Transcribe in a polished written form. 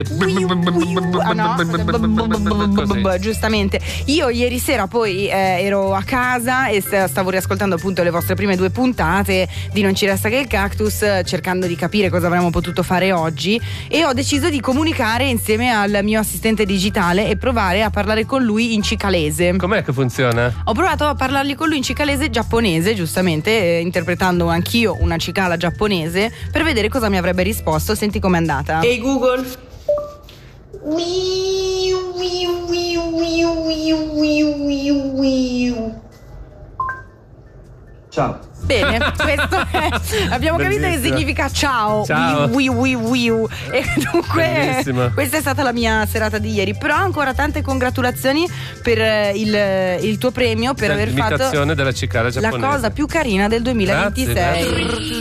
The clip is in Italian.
Giustamente. Io ieri sera poi ero a casa e stavo riascoltando appunto le vostre prime 2 puntate di Non ci resta che il cactus, cercando di capire cosa avremmo potuto fare oggi, e ho deciso di comunicare insieme al mio assistente digitale e provare a parlare con lui in cicalese. Com'è che funziona? Ho provato a parlargli con lui in cicalese giapponese, giustamente, interpretando anch'io una cicala giapponese, per vedere cosa mi avrebbe risposto. Senti com'è andata. Ehi Google. Ciao. Bene, questo è, abbiamo capito che significa ciao. Ciao. E dunque questa è stata la mia serata di ieri. Però ancora tante congratulazioni per il tuo premio, per aver fatto l'imitazione della cicala giapponese, la cosa più carina del 2026. Grazie.